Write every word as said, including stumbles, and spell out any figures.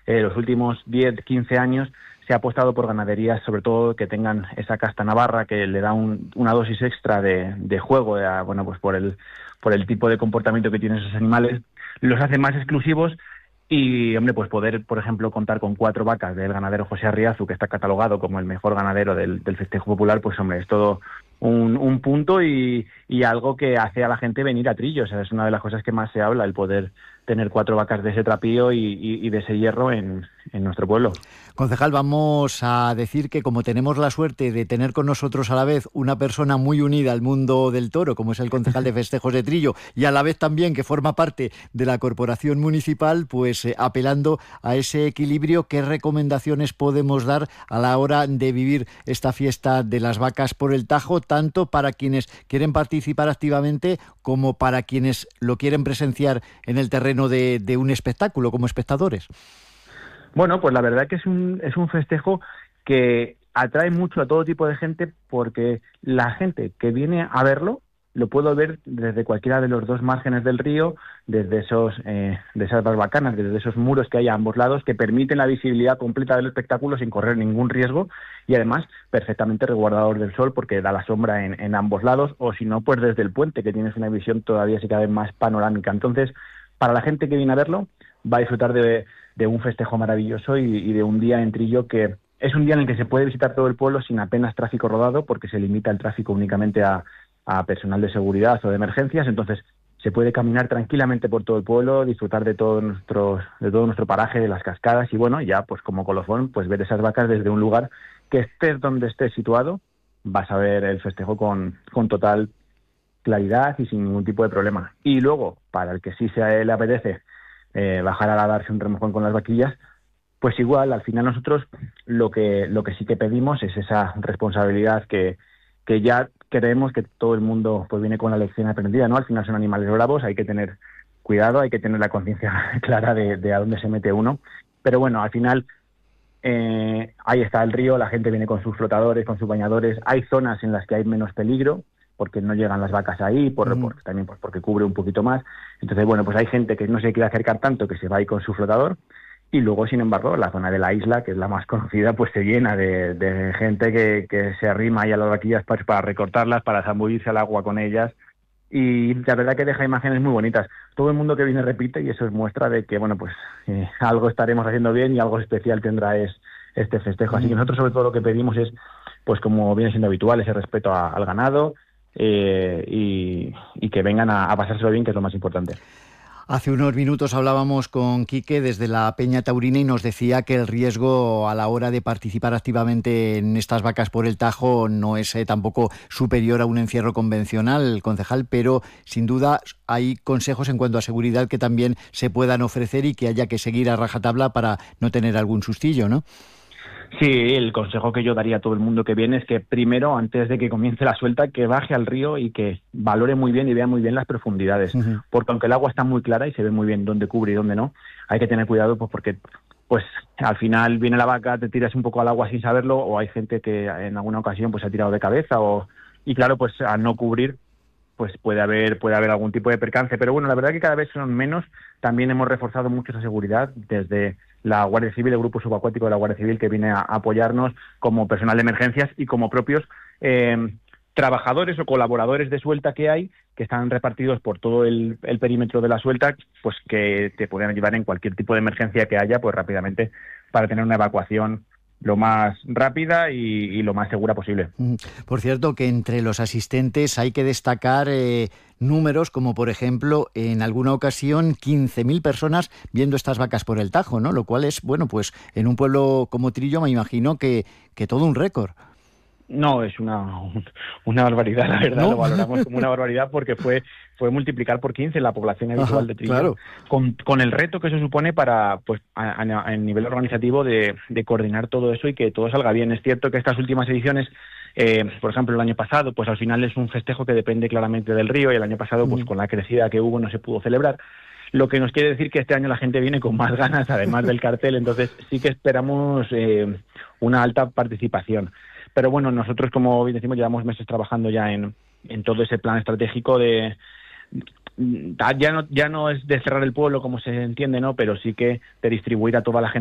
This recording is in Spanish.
eh, los últimos diez, quince años se ha apostado por ganaderías, sobre todo que tengan esa casta navarra que le da un, una dosis extra de, de juego, de, bueno, pues por el, por el tipo de comportamiento que tienen esos animales, los hace más exclusivos. Y, hombre, pues poder, por ejemplo, contar con cuatro vacas del ganadero José Arriazu, que está catalogado como el mejor ganadero del, del festejo popular, pues, hombre, es todo un, un punto y, y algo que hace a la gente venir a Trillo. O sea, es una de las cosas que más se habla, el poder tener cuatro vacas de ese trapío y, y, y de ese hierro en, en nuestro pueblo. Concejal, vamos a decir que como tenemos la suerte de tener con nosotros a la vez una persona muy unida al mundo del toro, como es el concejal de festejos de Trillo, y a la vez también que forma parte de la corporación municipal, pues eh, apelando a ese equilibrio, ¿qué recomendaciones podemos dar a la hora de vivir esta fiesta de las vacas por el Tajo, tanto para quienes quieren participar activamente como para quienes lo quieren presenciar en el terreno de, de un espectáculo como espectadores? Bueno, pues la verdad que es un, es un festejo que atrae mucho a todo tipo de gente, porque la gente que viene a verlo lo puede ver desde cualquiera de los dos márgenes del río, desde esos eh, de esas barbacanas, desde esos muros que hay a ambos lados que permiten la visibilidad completa del espectáculo sin correr ningún riesgo y además perfectamente resguardados del sol porque da la sombra en, en ambos lados, o si no, pues desde el puente, que tienes una visión todavía si cabe más panorámica. Entonces, para la gente que viene a verlo, va a disfrutar de, de un festejo maravilloso y, y de un día en Trillo que es un día en el que se puede visitar todo el pueblo sin apenas tráfico rodado, porque se limita el tráfico únicamente a, a personal de seguridad o de emergencias. Entonces se puede caminar tranquilamente por todo el pueblo, disfrutar de todo nuestro, de todo nuestro paraje, de las cascadas y bueno, ya pues como colofón, pues ver esas vacas desde un lugar que estés donde estés situado, vas a ver el festejo con, con total claridad y sin ningún tipo de problema. Y luego, para el que sí se le apetece eh, bajar a darse un remojón con las vaquillas, pues igual, al final nosotros lo que lo que sí que pedimos es esa responsabilidad que, que ya creemos que todo el mundo pues viene con la lección aprendida, ¿no? Al final son animales bravos, hay que tener cuidado, hay que tener la conciencia clara de, de a dónde se mete uno. Pero bueno, al final eh, ahí está el río, la gente viene con sus flotadores, con sus bañadores, hay zonas en las que hay menos peligro, porque no llegan las vacas ahí, por, por, también pues porque cubre un poquito más. Entonces, bueno, pues hay gente que no se quiere acercar tanto, que se va ahí con su flotador, y luego, sin embargo, la zona de la isla, que es la más conocida, pues se llena de, de gente que, que se arrima ahí a las vaquillas para, para recortarlas, para zambullirse al agua con ellas, y la verdad que deja imágenes muy bonitas. Todo el mundo que viene repite, y eso es muestra de que, bueno, pues eh, algo estaremos haciendo bien y algo especial tendrá es este festejo. Así que nosotros sobre todo lo que pedimos es, pues como viene siendo habitual, ese respeto a, al ganado, Eh, y, y que vengan a, a pasárselo bien, que es lo más importante. Hace unos minutos hablábamos con Quique desde la Peña Taurina y nos decía que el riesgo a la hora de participar activamente en estas vacas por el Tajo no es eh, tampoco superior a un encierro convencional, concejal, pero sin duda hay consejos en cuanto a seguridad que también se puedan ofrecer y que haya que seguir a rajatabla para no tener algún sustillo, ¿no? Sí, el consejo que yo daría a todo el mundo que viene es que primero, antes de que comience la suelta, que baje al río y que valore muy bien y vea muy bien las profundidades. Uh-huh. Porque aunque el agua está muy clara y se ve muy bien dónde cubre y dónde no, hay que tener cuidado pues porque pues al final viene la vaca, te tiras un poco al agua sin saberlo, o hay gente que en alguna ocasión pues se ha tirado de cabeza, o y claro, pues al no cubrir pues puede haber puede haber algún tipo de percance. Pero bueno, la verdad que cada vez son menos. También hemos reforzado mucho esa seguridad desde la Guardia Civil, el Grupo Subacuático de la Guardia Civil, que viene a apoyarnos como personal de emergencias y como propios eh, trabajadores o colaboradores de suelta que hay, que están repartidos por todo el, el perímetro de la suelta, pues que te pueden ayudar en cualquier tipo de emergencia que haya, pues rápidamente para tener una evacuación lo más rápida y, y lo más segura posible. Por cierto, que entre los asistentes hay que destacar eh, números como, por ejemplo, en alguna ocasión quince mil personas viendo estas vacas por el Tajo, ¿no? Lo cual es, bueno, pues en un pueblo como Trillo me imagino que, que todo un récord. No, es una, una barbaridad, la verdad, ¿no? Lo valoramos como una barbaridad porque fue fue multiplicar por quince la población habitual. Ajá, de Trillo, claro. con, con el reto que eso supone para, pues, a, a, a nivel organizativo de, de coordinar todo eso y que todo salga bien. Es cierto que estas últimas ediciones, eh, por ejemplo, el año pasado, pues al final es un festejo que depende claramente del río, y el año pasado, pues con la crecida que hubo no se pudo celebrar. Lo que nos quiere decir que este año la gente viene con más ganas, además del cartel, entonces sí que esperamos eh, una alta participación. Pero bueno, nosotros, como bien decimos, llevamos meses trabajando ya en, en todo ese plan estratégico de... Ya no, ya no es de cerrar el pueblo como se entiende, ¿no? Pero sí que de distribuir a toda la gente